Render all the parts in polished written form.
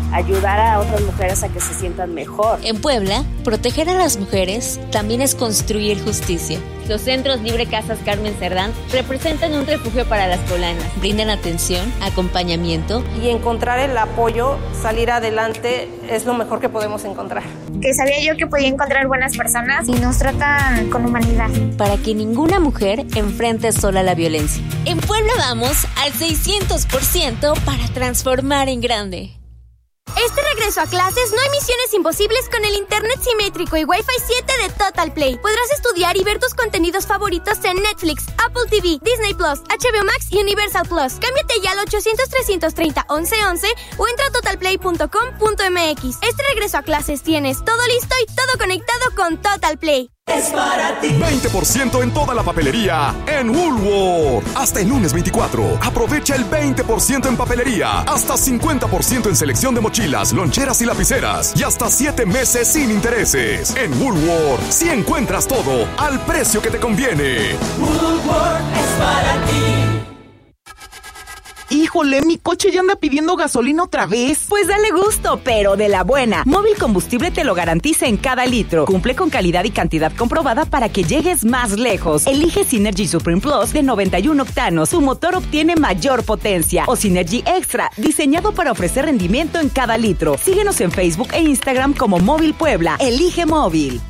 ayudar a otras mujeres a que se sientan mejor. En Puebla, proteger a las mujeres también es construir justicia. Los centros Libre Casas Carmen Cerdán representan un refugio para las poblanas. Brindan atención, acompañamiento. Y encontrar el apoyo, salir adelante, es lo mejor que podemos encontrar. Que sabía yo que podía encontrar buenas personas y nos tratan con humanidad. Para que ninguna mujer enfrente sola la violencia. En Puebla vamos al 600% para transformar en grande. Este regreso a clases no hay misiones imposibles con el internet simétrico y Wi-Fi 7 de Total Play. Podrás estudiar y ver tus contenidos favoritos en Netflix, Apple TV, Disney Plus, HBO Max y Universal Plus. Cámbiate ya al 800-330-1111 o entra a totalplay.com.mx. Este regreso a clases tienes todo listo y todo conectado con Total Play. Es para ti. 20% en toda la papelería en Woolworth. Hasta el lunes 24. Aprovecha el 20% en papelería. Hasta 50% en selección de mochilas, loncheras y lapiceras. Y hasta 7 meses sin intereses. En Woolworth, si encuentras todo al precio que te conviene. Woolworth es para ti. Híjole, mi coche ya anda pidiendo gasolina otra vez. Pues dale gusto, pero de la buena. Móvil Combustible te lo garantiza en cada litro. Cumple con calidad y cantidad comprobada para que llegues más lejos. Elige Synergy Supreme Plus de 91 octanos. Su motor obtiene mayor potencia. O Synergy Extra, diseñado para ofrecer rendimiento en cada litro. Síguenos en Facebook e Instagram como Móvil Puebla. Elige Móvil.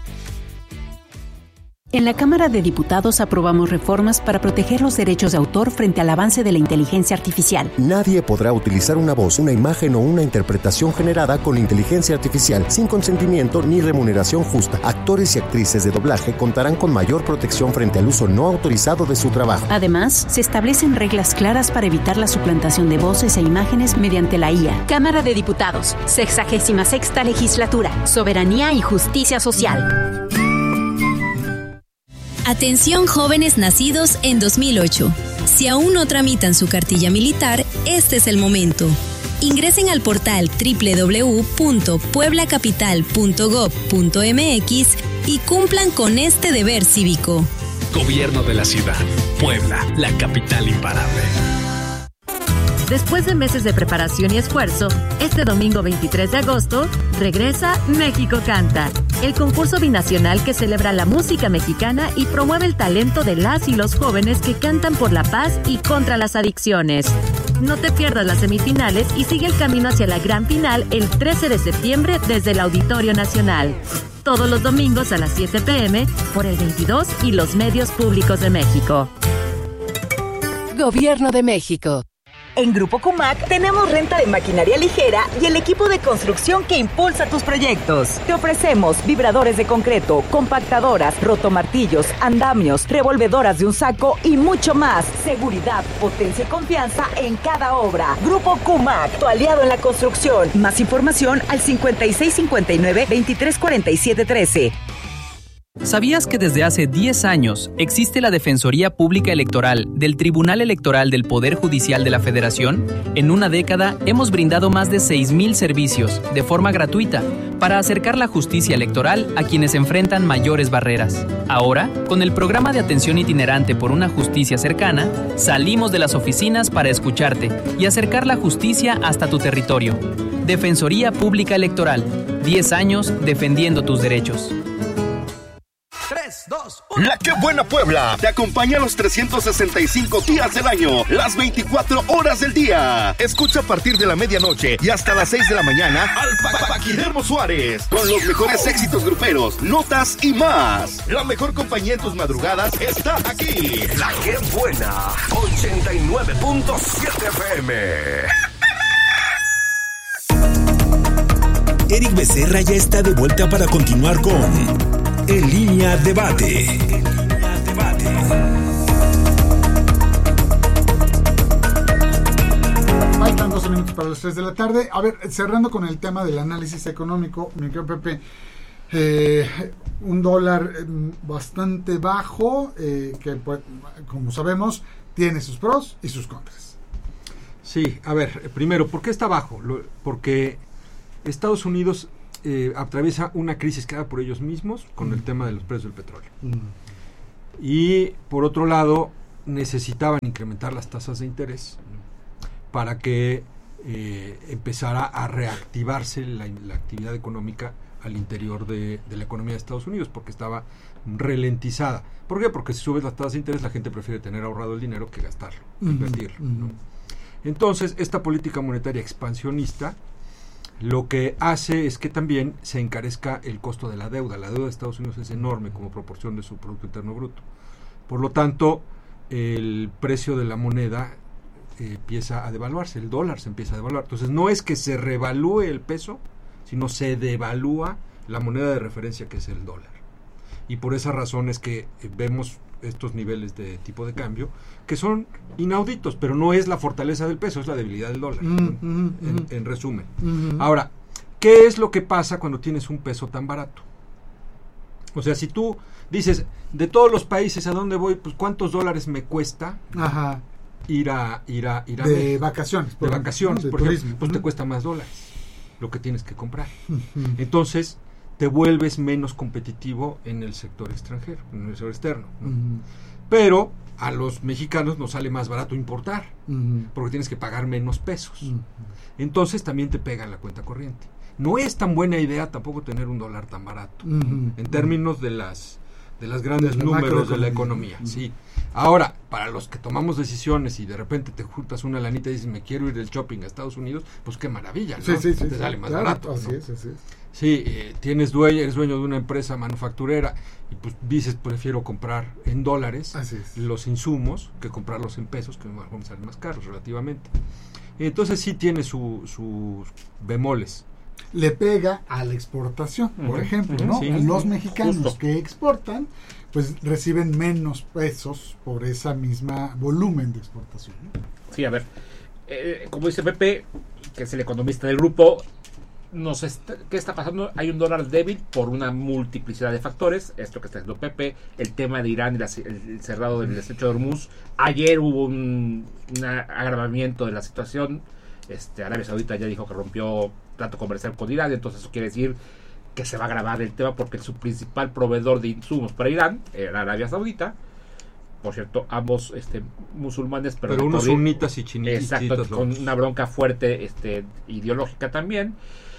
En la Cámara de Diputados aprobamos reformas para proteger los derechos de autor frente al avance de la inteligencia artificial. Nadie podrá utilizar una voz, una imagen o una interpretación generada con inteligencia artificial sin consentimiento ni remuneración justa. Actores y actrices de doblaje contarán con mayor protección frente al uso no autorizado de su trabajo. Además, se establecen reglas claras para evitar la suplantación de voces e imágenes mediante la IA. Cámara de Diputados, 66ª Legislatura, Soberanía y Justicia Social. Atención jóvenes nacidos en 2008. Si aún no tramitan su cartilla militar, este es el momento. Ingresen al portal www.pueblacapital.gov.mx y cumplan con este deber cívico. Gobierno de la ciudad. Puebla, la capital imparable. Después de meses de preparación y esfuerzo, este domingo 23 de agosto, regresa México Canta, el concurso binacional que celebra la música mexicana y promueve el talento de las y los jóvenes que cantan por la paz y contra las adicciones. No te pierdas las semifinales y sigue el camino hacia la gran final el 13 de septiembre desde el Auditorio Nacional. Todos los domingos a las 7 p.m. por el 22 y los medios públicos de México. Gobierno de México. En Grupo Cumac tenemos renta de maquinaria ligera y el equipo de construcción que impulsa tus proyectos. Te ofrecemos vibradores de concreto, compactadoras, rotomartillos, andamios, revolvedoras de un saco y mucho más. Seguridad, potencia y confianza en cada obra. Grupo Cumac, tu aliado en la construcción. Más información al 5659-234713. ¿Sabías que desde hace 10 años existe la Defensoría Pública Electoral del Tribunal Electoral del Poder Judicial de la Federación? En una década hemos brindado más de 6,000 servicios de forma gratuita para acercar la justicia electoral a quienes enfrentan mayores barreras. Ahora, con el programa de atención itinerante por una justicia cercana, salimos de las oficinas para escucharte y acercar la justicia hasta tu territorio. Defensoría Pública Electoral, 10 años defendiendo tus derechos. 3, 2, 1. La Qué Buena Puebla te acompaña los 365 días del año, las 24 horas del día. Escucha a partir de la medianoche y hasta las 6 de la mañana al Paquidermo Suárez con los mejores éxitos gruperos, notas y más. La mejor compañía en tus madrugadas está aquí. La Qué Buena, 89.7 FM. Eric Becerra ya está de vuelta para continuar con En Línea Debate. Faltan 12 minutos para las 3 de la tarde. A ver, cerrando con el tema del análisis económico, mi querido Pepe, un dólar bastante bajo, que pues, como sabemos, tiene sus pros y sus contras. Sí, a ver, primero, ¿por qué está bajo? Porque Estados Unidos atraviesa una crisis creada por ellos mismos con el tema de los precios del petróleo. Y por otro lado, necesitaban incrementar las tasas de interés para que empezara a reactivarse la actividad económica al interior de la economía de Estados Unidos, porque estaba ralentizada. ¿Por qué? Porque si subes las tasas de interés, la gente prefiere tener ahorrado el dinero que gastarlo, invertirlo, ¿no? Entonces, esta política monetaria expansionista lo que hace es que también se encarezca el costo de la deuda. La deuda de Estados Unidos es enorme como proporción de su Producto Interno Bruto. Por lo tanto, el precio de la moneda empieza a devaluarse, el dólar se empieza a devaluar. Entonces, no es que se revalúe el peso, sino se devalúa la moneda de referencia, que es el dólar. Y por esa razón es que vemos estos niveles de tipo de cambio que son inauditos, pero no es la fortaleza del peso, es la debilidad del dólar, en resumen. Ahora, ¿qué es lo que pasa cuando tienes un peso tan barato? O sea, si tú dices, de todos los países a dónde voy, pues ¿cuántos dólares me cuesta ir a de vacaciones? De vacaciones, por ejemplo, pues te cuesta más dólares lo que tienes que comprar. Entonces, te vuelves menos competitivo en el sector extranjero, en el sector externo, ¿no? Pero a los mexicanos nos sale más barato importar, porque tienes que pagar menos pesos. Entonces también te pega en la cuenta corriente. No es tan buena idea tampoco tener un dólar tan barato, en términos de las grandes números de la economía. Sí. Ahora, para los que tomamos decisiones y de repente te juntas una lanita y dices, me quiero ir del shopping a Estados Unidos, pues qué maravilla, ¿no? Te sale más barato, así ¿no? es. Sí, eres dueño de una empresa manufacturera y pues dices, prefiero comprar en dólares los insumos que comprarlos en pesos, que me salen más caros relativamente. Entonces sí tiene sus bemoles. Le pega a la exportación, por ejemplo, ¿no? Los mexicanos que exportan, pues reciben menos pesos por esa misma volumen de exportación, ¿no? Sí, a ver, como dice Pepe, que es el economista del grupo, ¿qué está pasando? Hay un dólar débil por una multiplicidad de factores. Esto que está diciendo Pepe, el tema de Irán y el cerrado del estrecho de Hormuz. Ayer hubo un agravamiento de la situación. Arabia Saudita ya dijo que rompió trato comercial con Irán, entonces eso quiere decir que se va a agravar el tema porque su principal proveedor de insumos para Irán era Arabia Saudita. Por cierto, ambos musulmanes, pero unos sunitas y chinitos. Exacto, con una bronca fuerte ideológica también.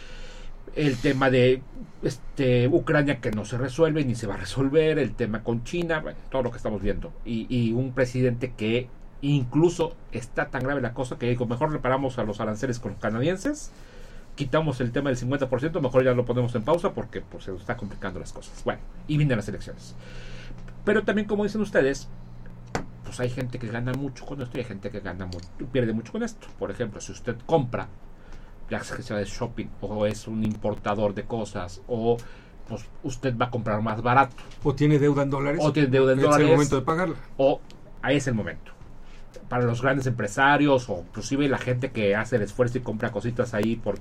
El tema de Ucrania que no se resuelve ni se va a resolver, el tema con China, bueno, todo lo que estamos viendo. Y un presidente que incluso está tan grave la cosa que dijo, mejor reparamos a los aranceles con los canadienses, quitamos el tema del 50%, mejor ya lo ponemos en pausa porque pues, se está complicando las cosas. Bueno, y vienen las elecciones. Pero también, como dicen ustedes, pues hay gente que gana mucho con esto y hay gente que pierde mucho con esto. Por ejemplo, si usted compra, ya sea de shopping o es un importador de cosas, o pues usted va a comprar más barato. O tiene deuda en dólares. O tiene deuda en dólares. Es el momento de pagarla. O ahí es el momento. Para los grandes empresarios o inclusive la gente que hace el esfuerzo y compra cositas ahí por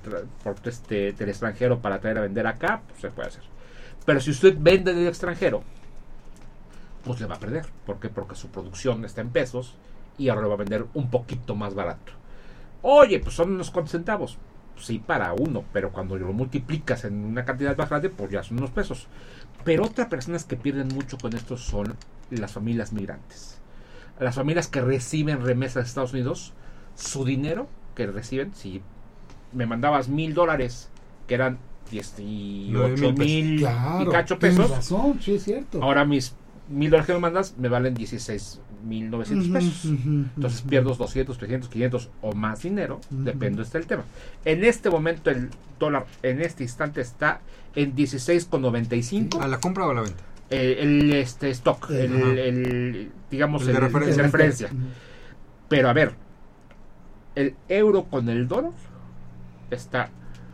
del extranjero para traer a vender acá, pues se puede hacer. Pero si usted vende del extranjero, pues le va a perder. ¿Por qué? Porque su producción está en pesos y ahora lo va a vender un poquito más barato. Oye, pues son unos cuantos centavos. Sí, para uno, pero cuando lo multiplicas en una cantidad más grande, pues ya son unos pesos. Pero otras personas que pierden mucho con esto son las familias migrantes. Las familias que reciben remesas de Estados Unidos, su dinero que reciben, si me mandabas $1,000, que eran 18,000 y cacho pesos. Tienes razón, sí es cierto. Ahora mis $1,000 que me mandas me valen 16,900 pesos. Entonces pierdo 200, 300, 500 o más dinero, depende del tema. En este momento el dólar en este instante está en 16,95. ¿A la compra o a la venta? El stock, digamos el de referencia. Pero a ver, el euro con el dólar está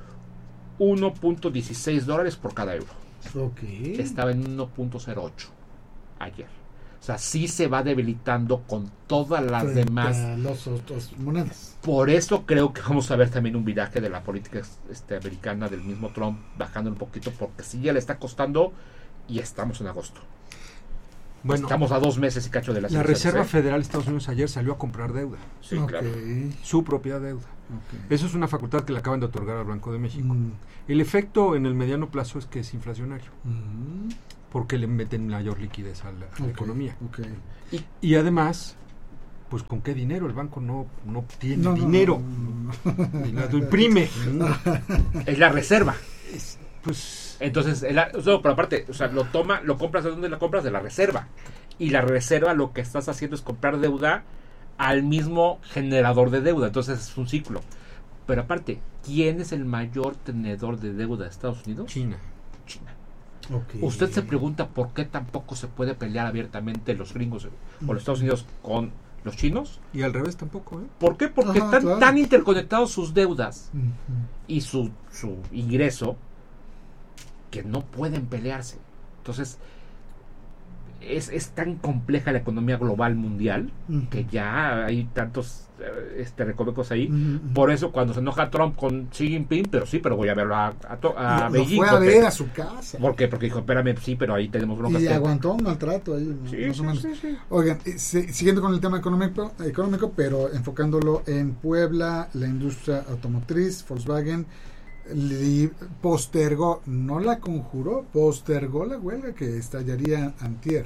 $1.16 por cada euro. Estaba en 1.08 ayer. O sea, sí se va debilitando con todas las demás monedas. Por eso creo que vamos a ver también un viraje de la política americana del mismo Trump, bajando un poquito, porque sí ya le está costando. Y estamos en agosto. Bueno, estamos a 2 meses y cacho de las elecciones. La Reserva Federal de Estados Unidos ayer salió a comprar deuda. Sí, claro. Su propia deuda. Eso es una facultad que le acaban de otorgar al Banco de México. El efecto en el mediano plazo es que es inflacionario. Porque le meten mayor liquidez a la economía. Y además, Pues ¿con qué dinero? El banco no tiene dinero. Y lo imprime. Es la reserva. Pues entonces, pero aparte, o sea, lo compras ¿de dónde la compras? De la reserva. Y la reserva lo que estás haciendo es comprar deuda al mismo generador de deuda. Entonces es un ciclo. Pero aparte, ¿quién es el mayor tenedor de deuda de Estados Unidos? China. Okay. Usted se pregunta por qué tampoco se puede pelear abiertamente los gringos o los Estados Unidos con los chinos. Y al revés tampoco, ¿eh? ¿Por qué? Porque están tan interconectados sus deudas y su ingreso que no pueden pelearse. Entonces, es tan compleja la economía global mundial que ya hay tantos recovecos ahí. Por eso cuando se enoja Trump con Xi Jinping, pero voy a verlo a Beijing. Lo fue a ver a su casa. ¿Por qué? Porque dijo, espérame, sí, pero ahí tenemos broncas. Y aguantó un maltrato ahí, más o menos. Sí. Oigan, siguiendo con el tema económico, pero enfocándolo en Puebla, la industria automotriz, Volkswagen postergó, no la conjuró, postergó la huelga que estallaría antier.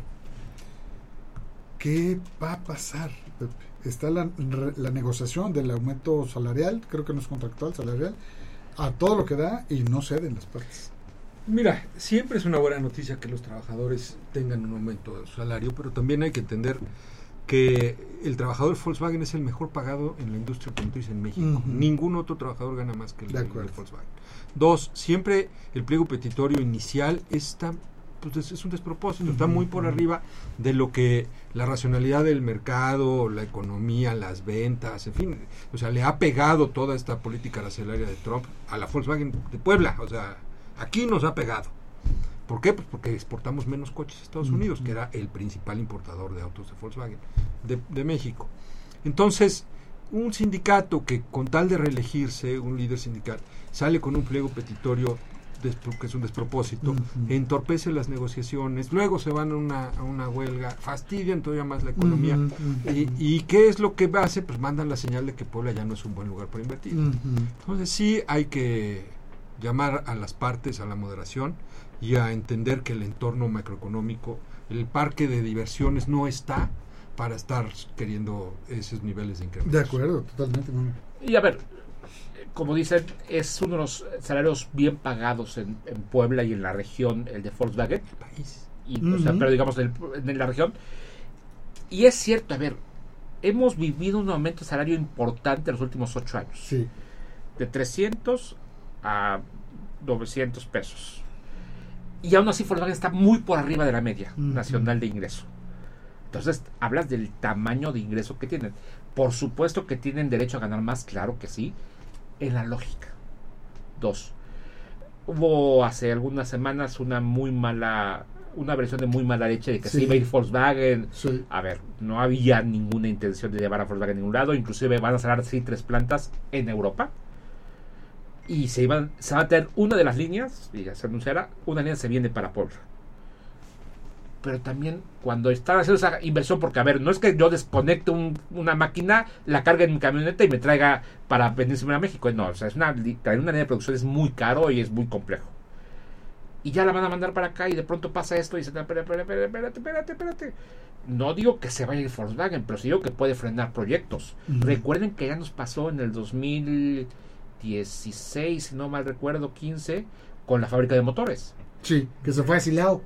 ¿Qué va a pasar, Pepe? Está la negociación del aumento salarial, creo que no es contractual, salarial, a todo lo que da y no ceden las partes. Mira, siempre es una buena noticia que los trabajadores tengan un aumento de su salario, pero también hay que entender que el trabajador Volkswagen es el mejor pagado en la industria automotriz en México. Ningún otro trabajador gana más que el de Volkswagen. 2, siempre el pliego petitorio inicial está, pues es un despropósito, está muy por arriba de lo que la racionalidad del mercado, la economía, las ventas, en fin, o sea, le ha pegado toda esta política arancelaria de Trump a la Volkswagen de Puebla, o sea, aquí nos ha pegado. ¿Por qué? Pues porque exportamos menos coches a Estados Unidos, que era el principal importador de autos de Volkswagen de México. Entonces, un sindicato que con tal de reelegirse, un líder sindical, sale con un pliego petitorio que es un despropósito, entorpece las negociaciones, luego se van a una huelga, fastidian todavía más la economía. ¿Y qué es lo que hace? Pues mandan la señal de que Puebla ya no es un buen lugar para invertir. Entonces sí hay que llamar a las partes a la moderación y a entender que el entorno macroeconómico, el parque de diversiones no está para estar queriendo esos niveles de incremento. De acuerdo, totalmente. Y a ver, como dicen, es uno de los salarios bien pagados en Puebla y en la región, el de Volkswagen. El país. O sea, pero digamos en la región. Y es cierto, a ver, hemos vivido un aumento de salario importante en los últimos 8 años. Sí. De 300 a 900 pesos. Y aún así Volkswagen está muy por arriba de la media nacional de ingreso. Entonces, hablas del tamaño de ingreso que tienen. Por supuesto que tienen derecho a ganar más, claro que sí, en la lógica. 2. Hubo hace algunas semanas una versión de muy mala leche de que se iba a ir Volkswagen. Sí. A ver, no había ninguna intención de llevar a Volkswagen a ningún lado. Inclusive van a cerrar 3 plantas en Europa. Y se va a tener una de las líneas, y ya se anunciará, una línea se viene para Puebla. Pero también cuando están haciendo esa inversión, porque a ver, no es que yo desconecte una máquina, la cargue en mi camioneta y me traiga para venirse a México, no, o sea, traer una línea de producción es muy caro y es muy complejo. Y ya la van a mandar para acá y de pronto pasa esto y dicen, espérate. No digo que se vaya a ir Volkswagen, pero sí digo que puede frenar proyectos. Recuerden que ya nos pasó en el 2016, si no mal recuerdo, 15, con la fábrica de motores. Sí, que se fue a Silao.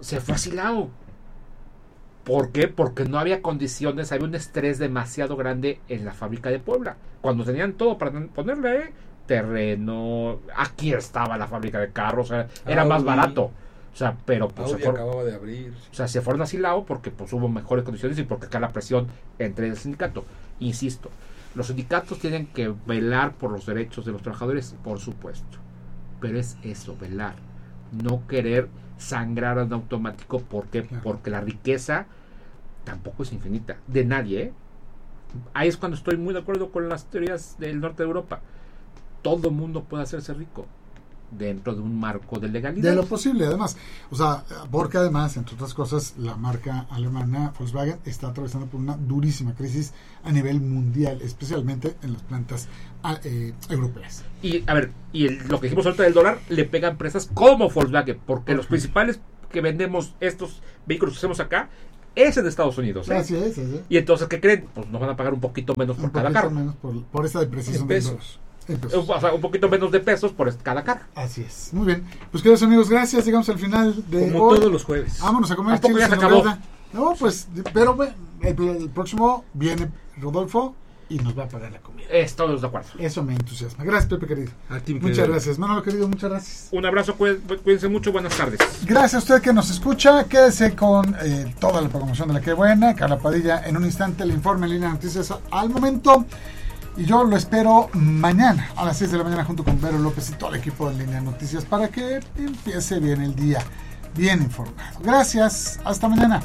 ¿Por qué? Porque no había condiciones, había un estrés demasiado grande en la fábrica de Puebla. Cuando tenían todo para ponerle terreno, aquí estaba la fábrica de carros, era más barato. O sea, pero pues acababa de abrir. O sea, se fueron a Silao porque pues hubo mejores condiciones y porque acá la presión entre el sindicato. Insisto, los sindicatos tienen que velar por los derechos de los trabajadores, por supuesto. Pero es eso, velar. No querer sangrar en automático. ¿Por qué? Claro. Porque la riqueza tampoco es infinita. De nadie, Ahí es cuando estoy muy de acuerdo con las teorías del norte de Europa. Todo mundo puede hacerse rico dentro de un marco de legalidad. De lo posible, además. O sea, porque además, entre otras cosas, la marca alemana Volkswagen está atravesando por una durísima crisis a nivel mundial, especialmente en las plantas europeas. Y, a ver, lo que dijimos ahorita del dólar, le pega a empresas como Volkswagen, porque los principales que vendemos estos vehículos que hacemos acá, es en Estados Unidos. Así es. Y entonces, ¿qué creen? Pues nos van a pagar un poquito menos por cada carro. Menos por esta depreciación. En pesos. O sea, un poquito menos de pesos por cada carro. Así es. Muy bien. Pues queridos amigos, gracias. Llegamos al final de Como hoy. todos los jueves. Vámonos a comer. ¿A poco ya se acabó? No, pues, pero el próximo viene Rodolfo y nos va a pagar la comida. Estamos de acuerdo. Eso me entusiasma. Gracias, Pepe querido. A ti, muchas gracias. Manolo querido, muchas gracias. Un abrazo, cuídense mucho, buenas tardes. Gracias a usted que nos escucha. Quédese con toda la programación de La Que Buena. Carla Padilla, en un instante el informe en línea de noticias al momento. Y yo lo espero mañana a las 6 de la mañana junto con Vero López y todo el equipo de Línea de Noticias para que empiece bien el día, bien informado. Gracias, hasta mañana.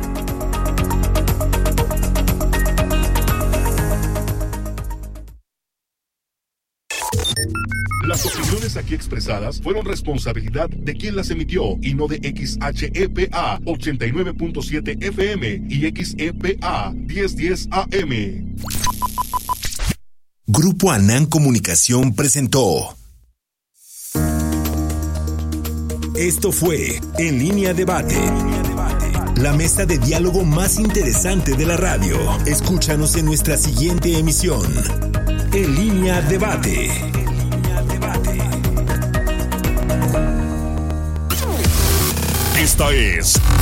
Las opiniones aquí expresadas fueron responsabilidad de quien las emitió y no de XHEPA 89.7 FM y XEPA 1010 AM. Grupo Anán Comunicación presentó. Esto fue En Línea Debate. La mesa de diálogo más interesante de la radio. Escúchanos en nuestra siguiente emisión. En Línea Debate. Esta es